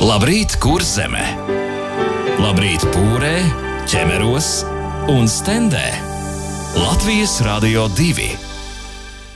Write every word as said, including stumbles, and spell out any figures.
Labrīt, Kurzeme! Labrīt, Pūrē, Ķemeros un Stendē! Latvijas Radio divi.